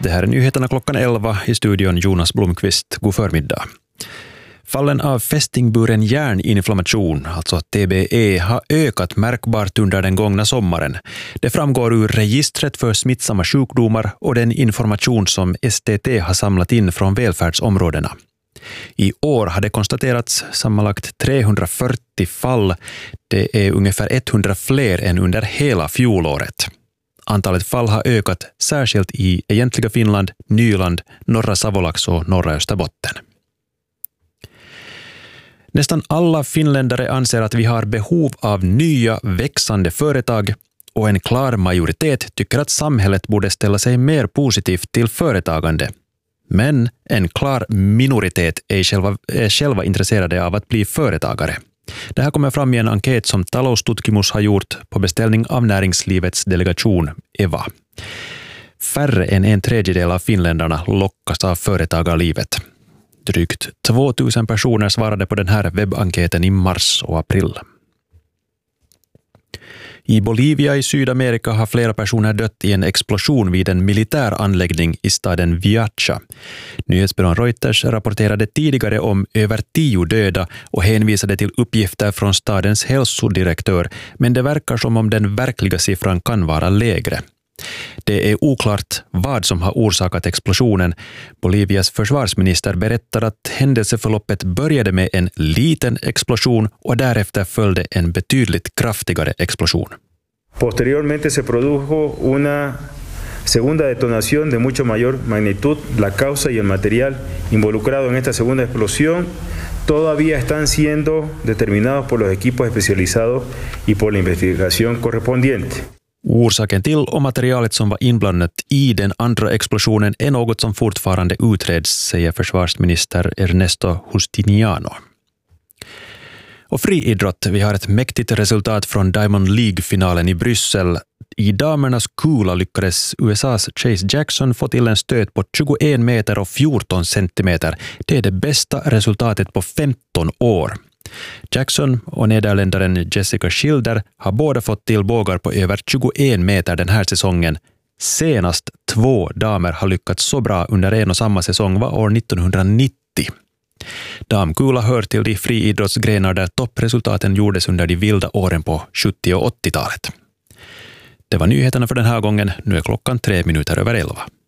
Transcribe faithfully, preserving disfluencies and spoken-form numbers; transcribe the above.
Det här är nyheterna klockan elva, i studion Jonas Blomqvist. God förmiddag. Fallen av fästingburen hjärninflammation, alltså T B E, har ökat märkbart under den gångna sommaren. Det framgår ur registret för smittsamma sjukdomar och den information som S T T har samlat in från välfärdsområdena. I år har det konstaterats sammanlagt trehundrafyrtio fall. Det är ungefär hundra fler än under hela fjolåret. Antalet fall har ökat särskilt i egentliga Finland, Nyland, norra Savolax och norra Österbotten. Nästan alla finländare anser att vi har behov av nya växande företag och en klar majoritet tycker att samhället borde ställa sig mer positivt till företagande. Men en klar minoritet är själva, är själva intresserade av att bli företagare. Det här kommer fram i en enkät som Taloustutkimus har gjort på beställning av näringslivets delegation E V A. Färre än en tredjedel av finländarna lockas av företagarlivet. Drygt tvåtusen personer svarade på den här webbenkäten i mars och april. I Bolivia i Sydamerika har flera personer dött i en explosion vid en militär anläggning i staden Viacha. Nyhetsbyrån Reuters rapporterade tidigare om över tio döda och hänvisade till uppgifter från stadens hälsodirektör, men det verkar som om den verkliga siffran kan vara lägre. Det är oklart vad som har orsakat explosionen. Bolivias försvarsminister berättar att händelseförloppet började med en liten explosion och därefter följde en betydligt kraftigare explosion. Posteriormente se produjo una segunda detonación de mucho mayor magnitud. La causa y el material involucrado en esta segunda explosión todavía están siendo determinados por los equipos especializados y por la investigación correspondiente. Orsaken till och materialet som var inblandat i den andra explosionen är något som fortfarande utreds, säger försvarsminister Ernesto Justiniano. Och friidrott, vi har ett mäktigt resultat från Diamond League-finalen i Bryssel. I damernas kula lyckades U S A:s Chase Jackson få till en stöt på tjugoen meter och fjorton centimeter. Det är det bästa resultatet på femton år. Jackson och nederländaren Jessica Schilder har båda fått till bågar på över tjugoen meter den här säsongen. Senast två damer har lyckats så bra under en och samma säsong var år nittonhundranittio. Damkula hör till de friidrottsgrenar där toppresultaten gjordes under de vilda åren på sjuttio- och åttiotalet. Det var nyheterna för den här gången. Nu är klockan tre minuter över elva.